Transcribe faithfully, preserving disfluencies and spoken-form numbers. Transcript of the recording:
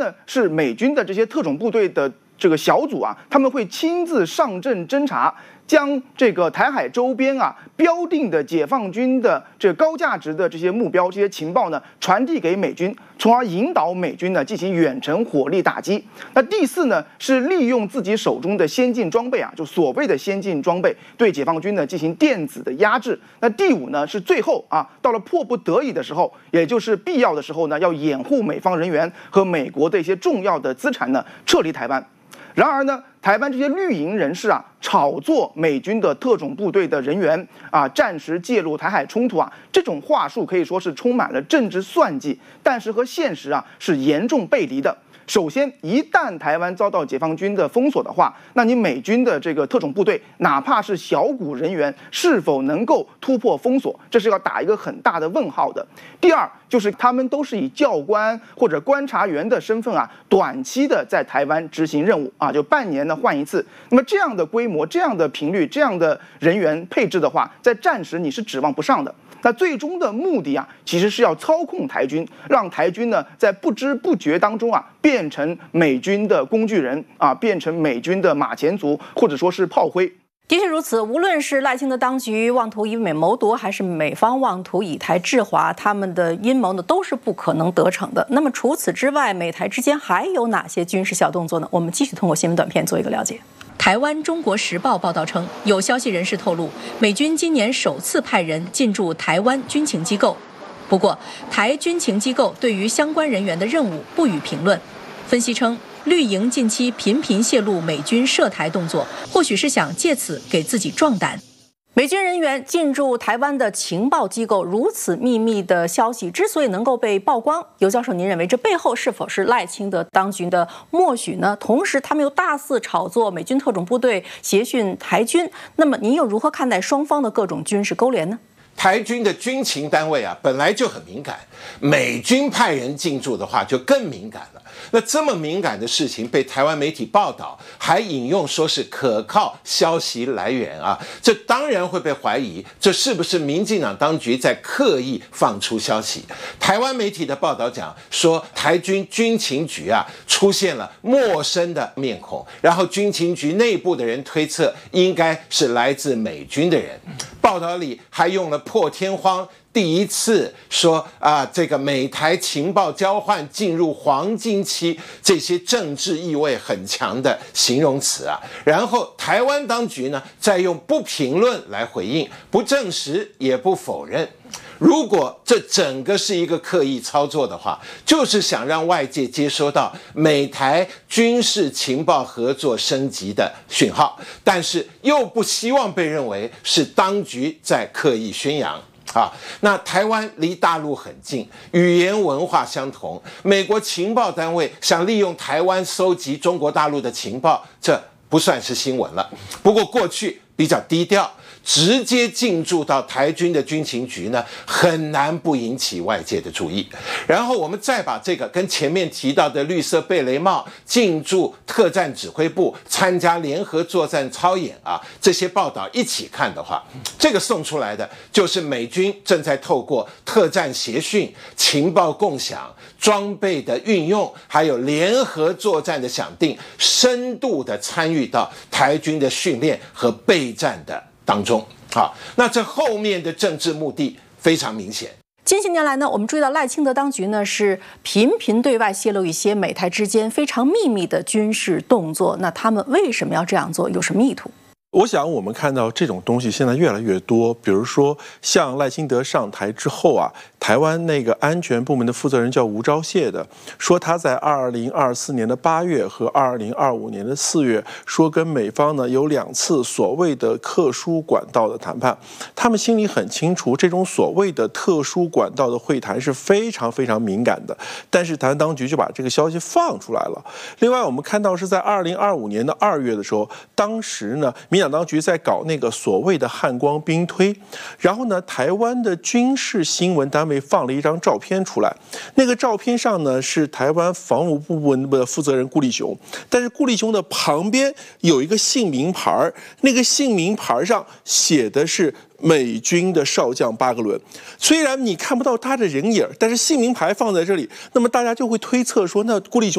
呢是美军的这些特种部队的这个小组啊，他们会亲自上阵侦察，将这个台海周边啊标定的解放军的这个高价值的这些目标、这些情报呢传递给美军，从而引导美军呢进行远程火力打击。那第四呢是利用自己手中的先进装备啊，就所谓的先进装备，对解放军呢进行电子的压制。那第五呢是最后啊，到了迫不得已的时候，也就是必要的时候呢，要掩护美方人员和美国的一些重要的资产呢撤离台湾。然而呢，台湾这些绿营人士啊，炒作美军的特种部队的人员啊，暂时介入台海冲突啊，这种话术可以说是充满了政治算计，但是和现实啊是严重背离的。首先，一旦台湾遭到解放军的封锁的话，那你美军的这个特种部队，哪怕是小股人员，是否能够突破封锁，这是要打一个很大的问号的。第二，就是他们都是以教官或者观察员的身份啊，短期的在台湾执行任务啊，就半年呢换一次。那么这样的规模、这样的频率、这样的人员配置的话，在战时你是指望不上的。那最终的目的啊，其实是要操控台军，让台军呢在不知不觉当中啊，变成美军的工具人啊，变成美军的马前卒，或者说是炮灰。 的确如此，无论是赖清德当局妄图以美谋独，还是美方妄图以台制华，他们的阴谋呢都是不可能得逞的。那么除此之外，美台之间还有哪些军事小动作呢？我们继续通过新闻短片做一个了解。台湾《中国时报》报道称，有消息人士透露，美军今年首次派人进驻台湾军情机构。不过，台军情机构对于相关人员的任务不予评论。分析称，绿营近期频频泄露美军涉台动作，或许是想借此给自己壮胆。美军人员进驻台湾的情报机构如此秘密的消息之所以能够被曝光，尤教授您认为这背后是否是赖清德当局的默许呢？同时他们又大肆炒作美军特种部队协训台军，那么您又如何看待双方的各种军事勾连呢？ 台军的军情单位啊，本来就很敏感，美军派人进驻的话就更敏感了。那这么敏感的事情被台湾媒体报道，还引用说是可靠消息来源啊，这当然会被怀疑，这是不是民进党当局在刻意放出消息？台湾媒体的报道讲说，台军军情局啊出现了陌生的面孔，然后军情局内部的人推测应该是来自美军的人。报道里还用了破天荒第一次说啊，这个美台情报交换进入黄金期，这些政治意味很强的形容词啊。然后台湾当局呢，再用不评论来回应，不证实也不否认。如果这整个是一个刻意操作的话，就是想让外界接收到美台军事情报合作升级的讯号，但是又不希望被认为是当局在刻意宣扬。啊，那台湾离大陆很近，语言文化相同，美国情报单位想利用台湾搜集中国大陆的情报，这不算是新闻了。不过过去比较低调，直接进驻到台军的军情局呢，很难不引起外界的注意。然后我们再把这个跟前面提到的绿色贝雷帽进驻特战指挥部参加联合作战操演啊，这些报道一起看的话，这个送出来的就是美军正在透过特战协训、情报共享、装备的运用，还有联合作战的想定，深度的参与到台军的训练和备战的当中。好，那这后面的政治目的非常明显。 近些年来呢，我们注意到赖清德当局呢是频频对外泄露一些美台之间非常秘密的军事动作。那他们为什么要这样做？有什么意图？ 我想我们看到这种东西现在越来越多，比如说像赖清德上台之后啊，台湾那个安全部门的负责人叫吴钊燮的，说他在二零二四年的八月和二零二五年的四月，说跟美方呢有两次所谓的特殊管道的谈判，他们心里很清楚，这种所谓的特殊管道的会谈是非常非常敏感的，但是台湾当局就把这个消息放出来了。另外，我们看到是在二零二五年的二月的时候，当时呢，民进党当局在搞那个所谓的汉光兵推，然后呢，台湾的军事新闻单位放了一张照片出来，那个照片上呢是台湾防务部门的负责人顾立雄，但是顾立雄的旁边有一个姓名牌，那个姓名牌上写的是美军的少将巴格伦，虽然你看不到他的人影，但是姓名牌放在这里，那么大家就会推测说，那顾立雄